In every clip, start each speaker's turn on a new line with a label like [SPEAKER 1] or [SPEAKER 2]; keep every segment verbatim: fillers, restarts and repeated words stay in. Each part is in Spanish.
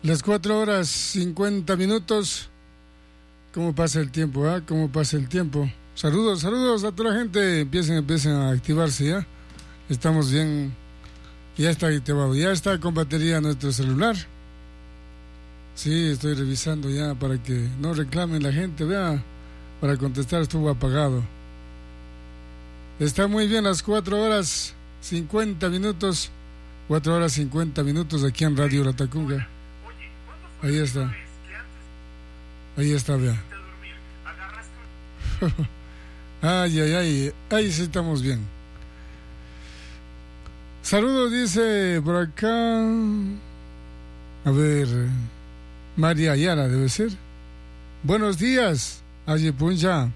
[SPEAKER 1] Las cuatro horas cincuenta minutos. ¿Cómo pasa el tiempo, ah? ¿eh? ¿Cómo pasa el tiempo? Saludos, saludos a toda la gente. Empiecen, empiecen a activarse ya. Estamos bien. Ya está activado. Ya está con batería nuestro celular. Sí, estoy revisando ya para que no reclamen la gente. Vea, para contestar estuvo apagado. Está muy bien las cuatro horas cincuenta minutos. cuatro horas cincuenta minutos aquí en Radio Latacunga. Ahí está. Ahí está, vea. Ay, ay, ay. Ahí sí estamos bien. Saludos, dice por acá. A ver. María Ayala, debe ser. Buenos días. Allí puncha.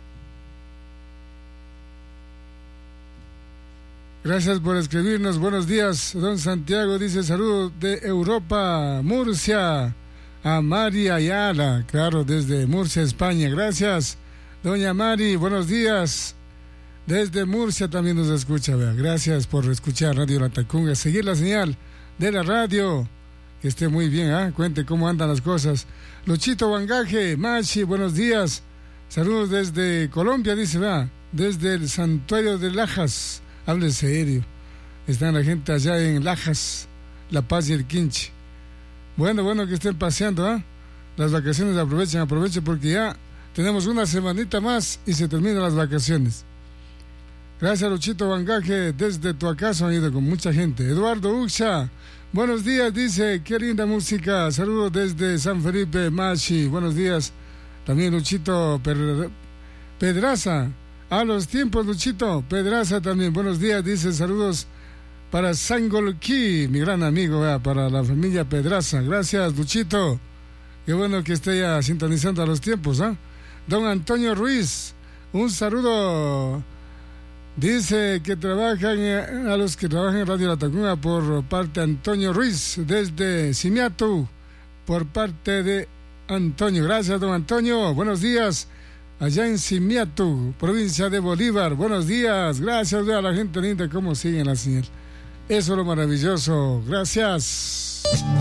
[SPEAKER 1] Gracias por escribirnos. Buenos días. Don Santiago dice saludos de Europa, Murcia, a María Ayala, claro, desde Murcia, España. Gracias, doña Mari. Buenos días. Desde Murcia también nos escucha. Vea. Gracias por escuchar Radio Latacunga. Seguir la señal de la radio. Que esté muy bien, ¿ah? ¿eh? Cuente cómo andan las cosas. Luchito Bangaje, Machi, buenos días. Saludos desde Colombia, dice, vea. Desde el santuario de Lajas. Hable serio. Están la gente allá en Lajas, La Paz y el Quinche. Bueno, bueno que estén paseando, ¿ah? ¿eh? Las vacaciones aprovechen, aprovechen porque ya tenemos una semanita más y se terminan las vacaciones. Gracias, Luchito Bangaje. Desde tu acaso han ido con mucha gente. Eduardo Uxa, buenos días, dice, qué linda música. Saludos desde San Felipe, Machi. Buenos días. También Luchito Pedraza. A los tiempos, Luchito Pedraza también. Buenos días, dice, saludos para Sangolquí, mi gran amigo, ¿verdad? Para la familia Pedraza. Gracias, Luchito. Qué bueno que esté ya sintonizando a los tiempos, ¿ah? ¿eh? Don Antonio Ruiz, un saludo. Dice que trabajan, a los que trabajan en Radio Latacunga por parte de Antonio Ruiz, desde Simiatu, por parte de Antonio. Gracias, don Antonio. Buenos días. Allá en Simiatu, provincia de Bolívar. Buenos días, gracias a la gente linda, cómo siguen la señal. Eso es lo maravilloso, gracias.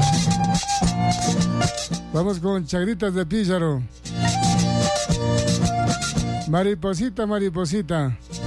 [SPEAKER 1] Vamos con Chagritas de Píllaro. Mariposita, mariposita.